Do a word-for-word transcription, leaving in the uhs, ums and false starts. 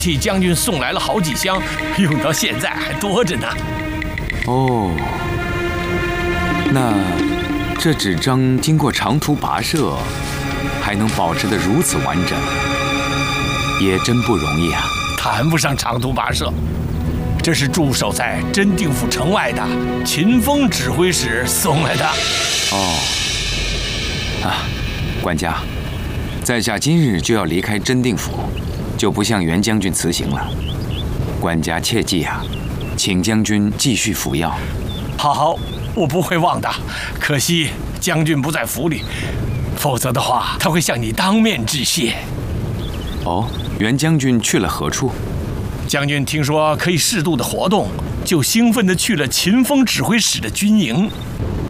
替将军送来了好几箱，用到现在还多着呢。 哦，那这纸张经过长途跋涉，还能保持得如此完整，也真不容易啊。 谈不上长途跋涉，这是驻守在真定府城外的秦风指挥使送来的。 哦，啊，管家，在下今日就要离开真定府，就不向袁将军辞行了。管家切记啊，请将军继续服药。 好，好，我不会忘的。可惜将军不在府里，否则的话，他会向你当面致谢。 哦，袁将军去了何处？ 将军听说可以适度的活动，就兴奋地去了秦风指挥使的军营。